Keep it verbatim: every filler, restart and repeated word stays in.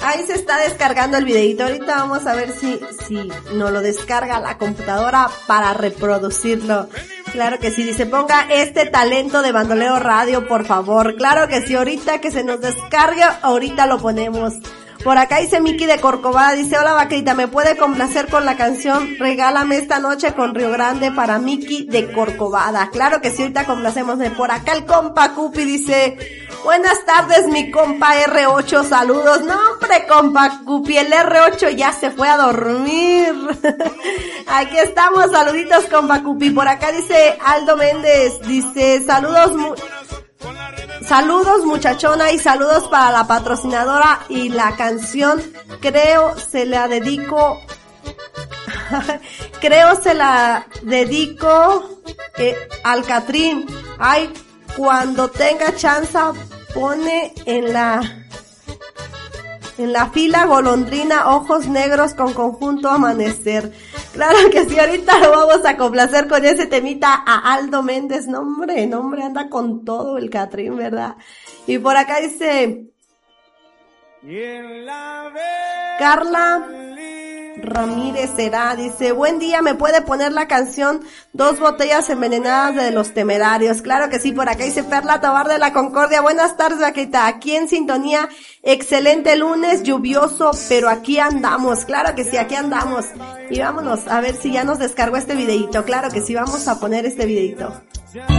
ahí se está descargando el videito. Ahorita vamos a ver si, si nos lo descarga la computadora para reproducirlo. Claro que sí, dice, ponga este talento de Bandolero Radio, por favor. Claro que sí, ahorita que se nos descargue, ahorita lo ponemos. Por acá dice Miki de Corcovada, dice, hola vaquerita, ¿me puede complacer con la canción Regálame esta noche con Río Grande para Miki de Corcovada? Claro que sí, ahorita complacemos. De por acá el compa Cupi dice, buenas tardes mi compa erre ocho, saludos. No hombre compa Cupi, el erre ocho ya se fue a dormir. Aquí estamos, saluditos compa Cupi. Por acá dice Aldo Méndez, dice, saludos mu- Saludos muchachona y saludos para la patrocinadora y la canción creo se la dedico creo se la dedico eh, al Catrín. Ay, cuando tenga chance pone en la en la fila golondrina ojos negros con conjunto amanecer. Claro que sí, ahorita lo vamos a complacer con ese temita a Aldo Méndez. No hombre, no hombre, anda con todo el Catrín, ¿verdad? Y por acá dice Carla Ramírez será, dice, buen día, ¿me puede poner la canción Dos botellas envenenadas de Los Temerarios? Claro que sí, por acá dice Perla Tobar de la Concordia, buenas tardes vaquita, aquí en sintonía, excelente lunes, lluvioso, pero aquí andamos, claro que sí, aquí andamos, y vámonos a ver si ya nos descargó este videito, claro que sí, vamos a poner este videito.